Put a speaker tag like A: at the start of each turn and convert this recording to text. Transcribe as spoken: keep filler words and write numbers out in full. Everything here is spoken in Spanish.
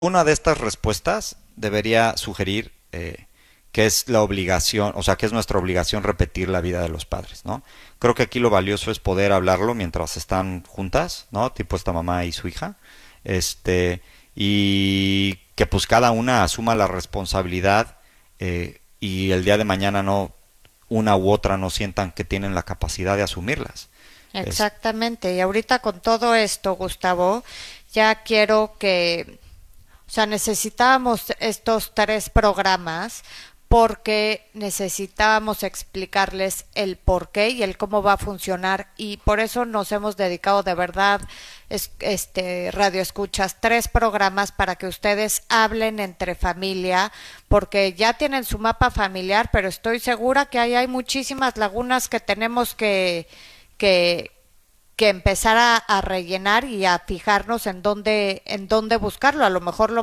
A: Una de estas respuestas debería sugerir eh, que es la obligación, o sea, que es nuestra obligación repetir la vida de los padres, ¿no? Creo que aquí lo valioso es poder hablarlo mientras están juntas, ¿no? Tipo esta mamá y su hija, este, y que pues cada una asuma la responsabilidad eh, y el día de mañana no una u otra no sientan que tienen la capacidad de asumirlas. Es,
B: Exactamente. Y ahorita con todo esto, Gustavo, ya quiero que, o sea, necesitábamos estos tres programas porque necesitábamos explicarles el por qué y el cómo va a funcionar y por eso nos hemos dedicado de verdad es, este radio escuchas tres programas para que ustedes hablen entre familia porque ya tienen su mapa familiar pero estoy segura que ahí hay muchísimas lagunas que tenemos que que que empezar a, a rellenar y a fijarnos en dónde en dónde buscarlo. A lo mejor lo